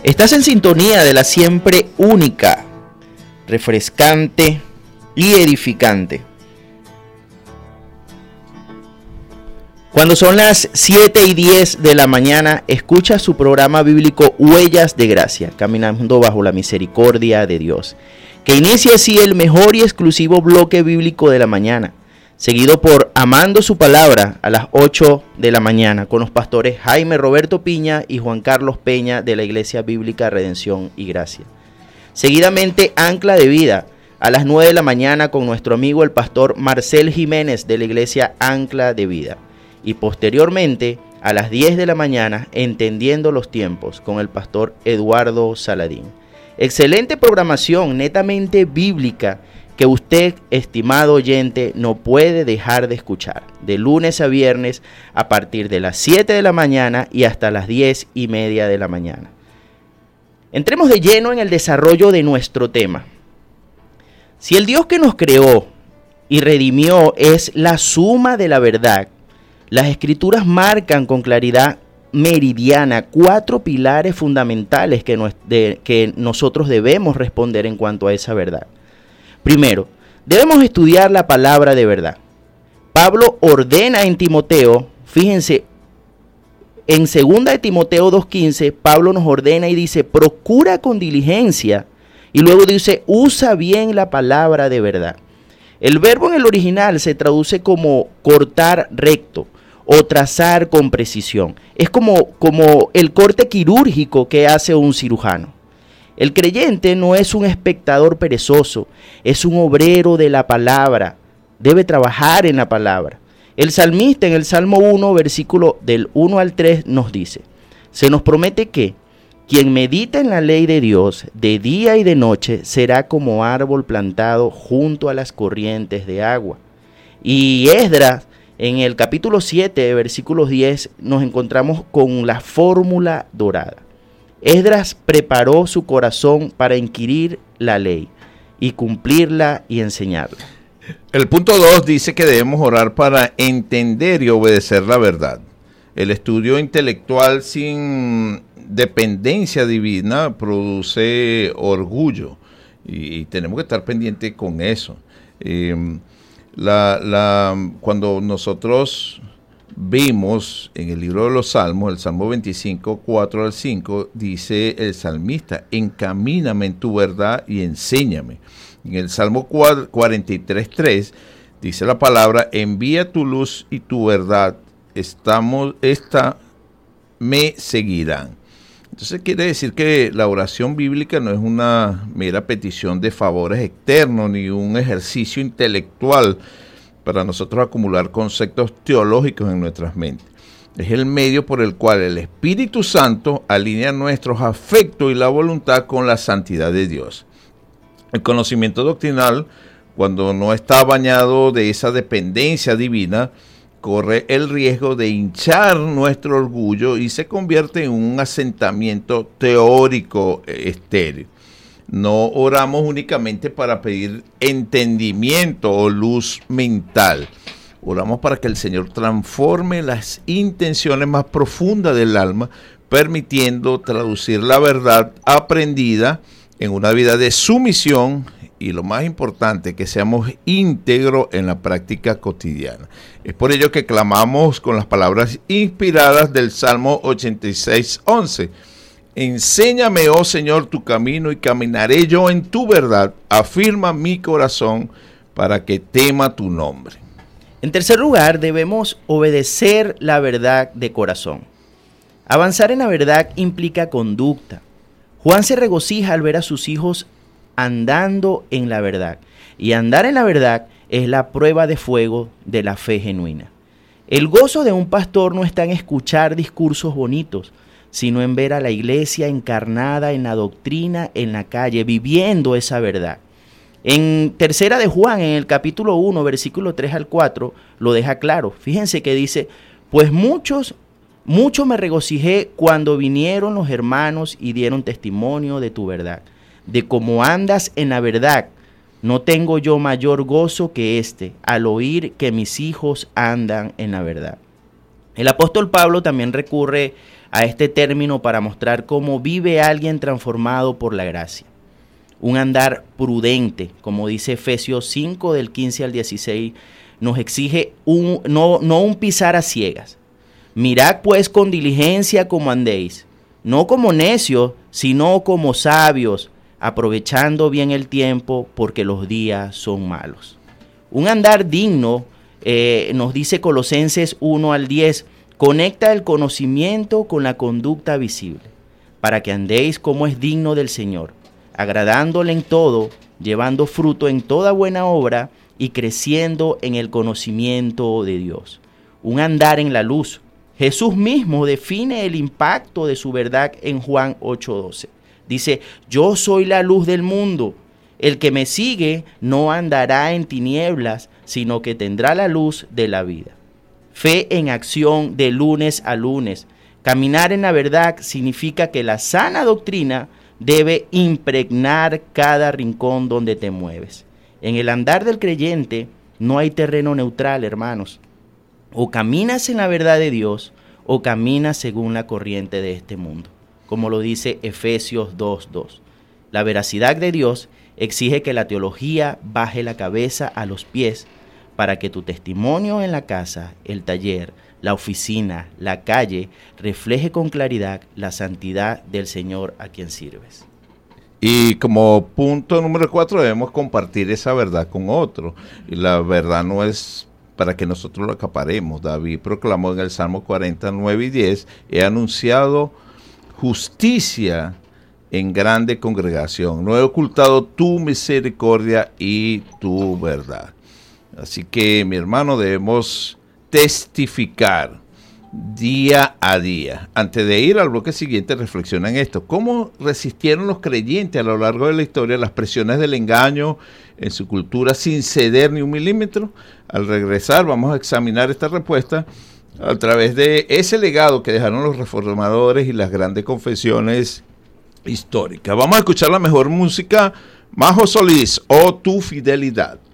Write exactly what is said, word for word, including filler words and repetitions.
Estás en sintonía de la siempre única, refrescante y edificante. Cuando son las siete y diez de la mañana, escucha su programa bíblico Huellas de Gracia, caminando bajo la misericordia de Dios, que inicia así el mejor y exclusivo bloque bíblico de la mañana, seguido por Amando su Palabra a las ocho de la mañana con los pastores Jaime Roberto Piña y Juan Carlos Peña de la Iglesia Bíblica Redención y Gracia. Seguidamente Ancla de Vida a las nueve de la mañana con nuestro amigo el pastor Marcel Jiménez de la Iglesia Ancla de Vida. Y posteriormente a las diez de la mañana Entendiendo los Tiempos con el pastor Eduardo Saladín. Excelente programación netamente bíblica que usted, estimado oyente, no puede dejar de escuchar, de lunes a viernes a partir de las siete de la mañana y hasta las diez y media de la mañana. Entremos de lleno en el desarrollo de nuestro tema. Si el Dios que nos creó y redimió es la suma de la verdad, las Escrituras marcan con claridad meridiana cuatro pilares fundamentales que, nos, de, que nosotros debemos responder en cuanto a esa verdad. Primero, debemos estudiar la palabra de verdad. Pablo ordena en Timoteo, fíjense, en segunda de Timoteo dos quince, Pablo nos ordena y dice, procura con diligencia, y luego dice, usa bien la palabra de verdad. El verbo en el original se traduce como cortar recto o trazar con precisión. Es como, como el corte quirúrgico que hace un cirujano. El creyente no es un espectador perezoso, es un obrero de la palabra, debe trabajar en la palabra. El salmista en el Salmo uno, versículo del uno al tres nos dice, se nos promete que quien medita en la ley de Dios de día y de noche será como árbol plantado junto a las corrientes de agua. Y Esdras en el capítulo siete, versículo diez, nos encontramos con la fórmula dorada. Esdras preparó su corazón para inquirir la ley y cumplirla y enseñarla. El punto dos dice que debemos orar para entender y obedecer la verdad. El estudio intelectual sin dependencia divina produce orgullo y, y tenemos que estar pendientes con eso. Eh, la, la, cuando nosotros vimos en el libro de los Salmos, el Salmo veinticinco, cuatro al cinco, dice el salmista, encamíname en tu verdad y enséñame. En el Salmo cuarenta y tres, tres, dice la palabra, envía tu luz y tu verdad, estamos, esta me seguirán. Entonces quiere decir que la oración bíblica no es una mera petición de favores externos, ni un ejercicio intelectual para nosotros acumular conceptos teológicos en nuestras mentes. Es el medio por el cual el Espíritu Santo alinea nuestros afectos y la voluntad con la santidad de Dios. El conocimiento doctrinal, cuando no está bañado de esa dependencia divina, corre el riesgo de hinchar nuestro orgullo y se convierte en un asentamiento teórico estéril. No oramos únicamente para pedir entendimiento o luz mental. Oramos para que el Señor transforme las intenciones más profundas del alma, permitiendo traducir la verdad aprendida en una vida de sumisión y, lo más importante, que seamos íntegros en la práctica cotidiana. Es por ello que clamamos con las palabras inspiradas del Salmo ochenta y seis, once. Enséñame, oh Señor, tu camino y caminaré yo en tu verdad. Afirma mi corazón para que tema tu nombre. En tercer lugar, debemos obedecer la verdad de corazón. Avanzar en la verdad implica conducta. Juan se regocija al ver a sus hijos andando en la verdad. Y andar en la verdad es la prueba de fuego de la fe genuina. El gozo de un pastor no está en escuchar discursos bonitos, sino en ver a la iglesia encarnada en la doctrina en la calle, viviendo esa verdad. En tercera de Juan, en el capítulo uno, versículo tres al cuatro, lo deja claro. Fíjense que dice, pues muchos, mucho me regocijé cuando vinieron los hermanos y dieron testimonio de tu verdad, de cómo andas en la verdad. No tengo yo mayor gozo que este, al oír que mis hijos andan en la verdad. El apóstol Pablo también recurre a este término para mostrar cómo vive alguien transformado por la gracia. Un andar prudente, como dice Efesios cinco del quince al dieciséis, nos exige un, no, no un pisar a ciegas. Mirad pues con diligencia cómo andéis, no como necios, sino como sabios, aprovechando bien el tiempo, porque los días son malos. Un andar digno, eh, nos dice Colosenses uno al diez, conecta el conocimiento con la conducta visible, para que andéis como es digno del Señor, agradándole en todo, llevando fruto en toda buena obra y creciendo en el conocimiento de Dios. Un andar en la luz. Jesús mismo define el impacto de su verdad en Juan ocho doce. Dice, yo soy la luz del mundo. El que me sigue no andará en tinieblas, sino que tendrá la luz de la vida. Fe en acción de lunes a lunes. Caminar en la verdad significa que la sana doctrina debe impregnar cada rincón donde te mueves. En el andar del creyente no hay terreno neutral, hermanos. O caminas en la verdad de Dios o caminas según la corriente de este mundo, como lo dice Efesios dos dos. La veracidad de Dios exige que la teología baje la cabeza a los pies para que tu testimonio en la casa, el taller, la oficina, la calle, refleje con claridad la santidad del Señor a quien sirves. Y como punto número cuatro, debemos compartir esa verdad con otros. Y la verdad no es para que nosotros lo acaparemos. David proclamó en el Salmo cuarenta, nueve y diez, he anunciado justicia en grande congregación, no he ocultado tu misericordia y tu verdad. Así que, mi hermano, debemos testificar día a día. Antes de ir al bloque siguiente, reflexiona en esto. ¿Cómo resistieron los creyentes a lo largo de la historia las presiones del engaño en su cultura sin ceder ni un milímetro? Al regresar, vamos a examinar esta respuesta a través de ese legado que dejaron los reformadores y las grandes confesiones históricas. Vamos a escuchar la mejor música, Majo Solís, o Tu Fidelidad.